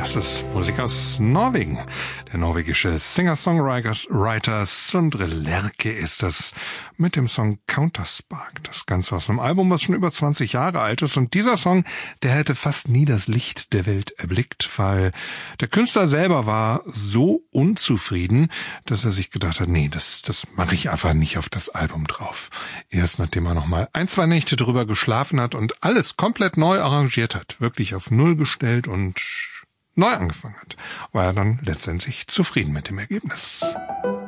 Das ist Musik aus Norwegen. Der norwegische Singer-Songwriter Sindre Lerche ist das mit dem Song Counterspark. Das Ganze aus einem Album, was schon über 20 Jahre alt ist. Und dieser Song, der hätte fast nie das Licht der Welt erblickt, weil der Künstler selber war so unzufrieden, dass er sich gedacht hat, nee, das mache ich einfach nicht auf das Album drauf. Erst nachdem er nochmal 1-2 Nächte drüber geschlafen hat und alles komplett neu arrangiert hat, wirklich auf Null gestellt und neu angefangen hat, war er dann letztendlich zufrieden mit dem Ergebnis.